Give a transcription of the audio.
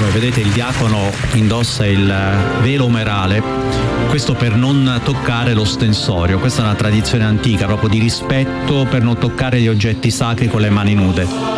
vedete il diacono indossa il velo omerale, questo per non toccare l'ostensorio. Questa è una tradizione antica, proprio di rispetto, per non toccare gli oggetti sacri con le mani nude.